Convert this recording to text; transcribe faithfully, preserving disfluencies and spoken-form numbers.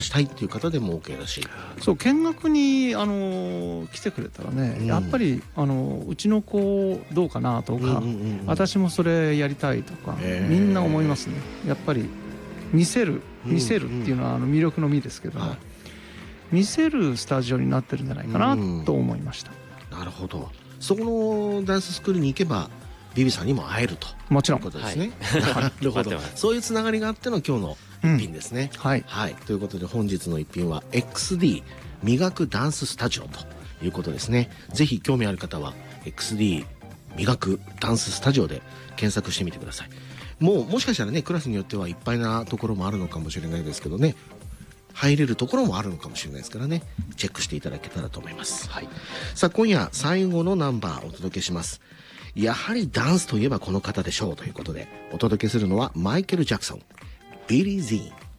したいっていう方でも OK だし、 そう見学にあの来てくれたらね、うん、やっぱりあのうちの子どうかなとか、うんうんうん、私もそれやりたいとか、みんな思いますね。やっぱり見せる見せるっていうのはあの魅力の実ですけど、はい、見せるスタジオになってるんじゃないかなと思いました。 うん、なるほど。そこのダンススクールに行けばビビさんにも会えるともちろんいうことですね。はい、なるほど。そういうつながりがあっての今日の一品ですね。うん、はい、はい、ということで本日の一品は エックスディー 磨くダンススタジオということですね。ぜひ興味ある方は エックスディー 磨くダンススタジオで検索してみてください。もうもしかしたらねクラスによってはいっぱいなところもあるのかもしれないですけどね、入れるところもあるのかもしれないですからね、チェックしていただけたらと思います。はい、さあ今夜最後のナンバーをお届けします。やはりダンスといえばこの方でしょうということでお届けするのはマイケル・ジャクソン、ビリー・ジーン。